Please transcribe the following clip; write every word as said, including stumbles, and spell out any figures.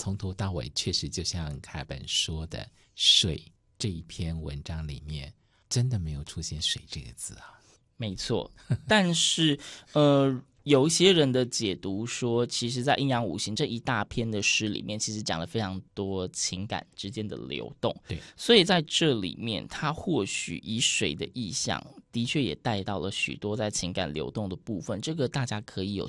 从头到尾确实就像凯本说的，水这一篇文章里面真的没有出现水这个字啊。 没错，但是呃有一些人的解读说，其实在阴阳五行这一大篇的诗里面，其实讲了非常多情感之间的流动。 对， 所以在这里面，他或许以水的意象，的确也带到了许多在情感流动的部分。这个大家可以有